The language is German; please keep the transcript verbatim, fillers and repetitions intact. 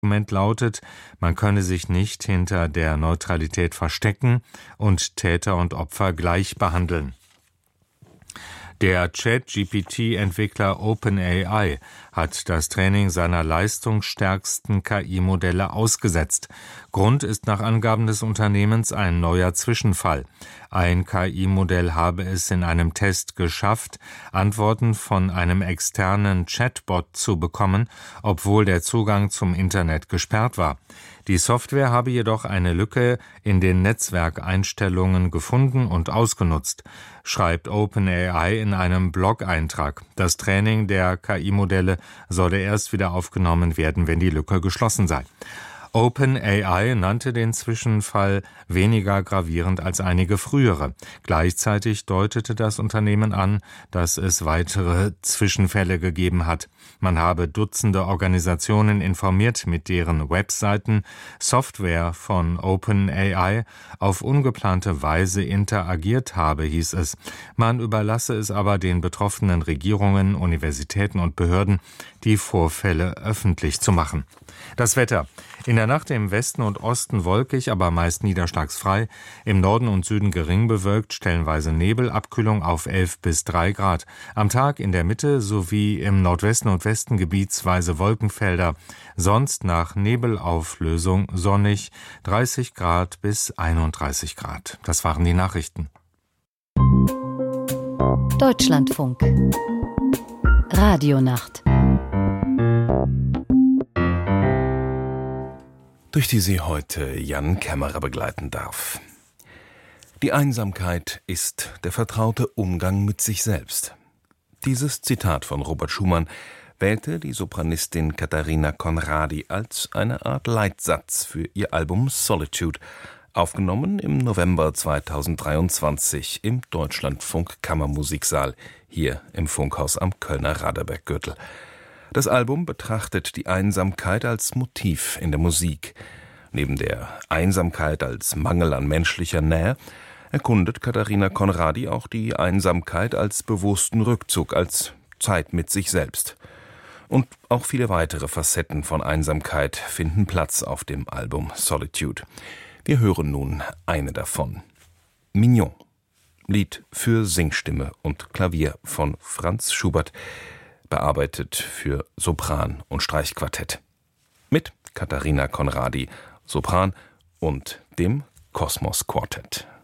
Argument lautet, man könne sich nicht hinter der Neutralität verstecken und Täter und Opfer gleich behandeln. Der Chat-G P T-Entwickler OpenAI hat das Training seiner leistungsstärksten K I-Modelle ausgesetzt. Grund ist nach Angaben des Unternehmens ein neuer Zwischenfall. Ein K I-Modell habe es in einem Test geschafft, Antworten von einem externen Chatbot zu bekommen, obwohl der Zugang zum Internet gesperrt war. Die Software habe jedoch eine Lücke in den Netzwerkeinstellungen gefunden und ausgenutzt, schreibt OpenAI in einem Blog-Eintrag. Das Training der K I-Modelle solle erst wieder aufgenommen werden, wenn die Lücke geschlossen sei. OpenAI nannte den Zwischenfall weniger gravierend als einige frühere. Gleichzeitig deutete das Unternehmen an, dass es weitere Zwischenfälle gegeben hat. Man habe Dutzende Organisationen informiert, mit deren Webseiten Software von OpenAI auf ungeplante Weise interagiert habe, hieß es. Man überlasse es aber den betroffenen Regierungen, Universitäten und Behörden, die Vorfälle öffentlich zu machen. Das Wetter. In der Nacht im Westen und Osten wolkig, aber meist niederschlagsfrei. Im Norden und Süden gering bewölkt, stellenweise Nebel, Abkühlung auf elf bis drei Grad. Am Tag in der Mitte sowie im Nordwesten und Westen gebietsweise Wolkenfelder. Sonst nach Nebelauflösung sonnig, dreißig Grad bis einunddreißig Grad. Das waren die Nachrichten. Deutschlandfunk. Radionacht. Durch die sie heute Jan Kämmerer begleiten darf. Die Einsamkeit ist der vertraute Umgang mit sich selbst. Dieses Zitat von Robert Schumann wählte die Sopranistin Katharina Conradi als eine Art Leitsatz für ihr Album Solitude, aufgenommen im November zweitausenddreiundzwanzig im Deutschlandfunk Kammermusiksaal, hier im Funkhaus am Kölner Radeberggürtel. Das Album betrachtet die Einsamkeit als Motiv in der Musik. Neben der Einsamkeit als Mangel an menschlicher Nähe erkundet Katharina Conradi auch die Einsamkeit als bewussten Rückzug, als Zeit mit sich selbst. Und auch viele weitere Facetten von Einsamkeit finden Platz auf dem Album Solitude. Wir hören nun eine davon. Mignon, Lied für Singstimme und Klavier von Franz Schubert, bearbeitet für Sopran und Streichquartett. Mit Katharina Conradi, Sopran und dem Kosmos Quartett.